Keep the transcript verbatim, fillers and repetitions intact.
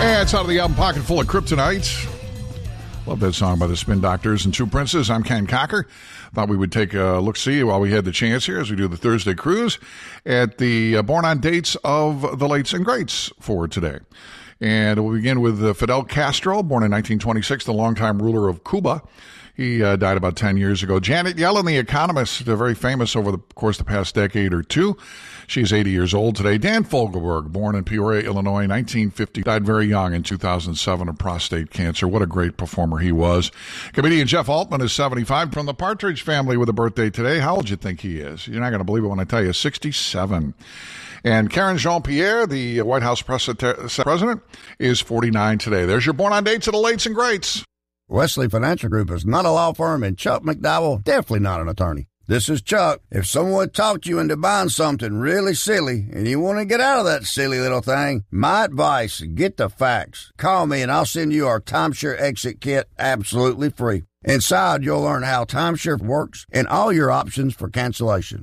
And it's out of the album Pocket Full of Kryptonite. Love that song by the Spin Doctors and Two Princes. I'm Ken Cocker. Thought we would take a look-see while we had the chance here as we do the Thursday cruise at the uh, born on dates of the lates and greats for today. And we'll begin with uh, Fidel Castro, born in nineteen twenty-six, the longtime ruler of Cuba. He uh, died about ten years ago. Janet Yellen, the economist, uh, very famous over the course of the past decade or two. She's eighty years old today. Dan Fogelberg, born in Peoria, Illinois, nineteen fifty, died very young in two thousand seven of prostate cancer. What a great performer he was. Comedian Jeff Altman is seventy-five, from the Partridge Family with a birthday today. How old do you think he is? You're not going to believe it when I tell you, sixty-seven. And Karen Jean-Pierre, the White House press president, is forty-nine today. There's your born on dates of the lates and greats. Wesley Financial Group is not a law firm, and Chuck McDowell, definitely not an attorney. This is Chuck. If someone talked you into buying something really silly and you want to get out of that silly little thing, my advice, get the facts. Call me and I'll send you our timeshare exit kit absolutely free. Inside, you'll learn how timeshare works and all your options for cancellation.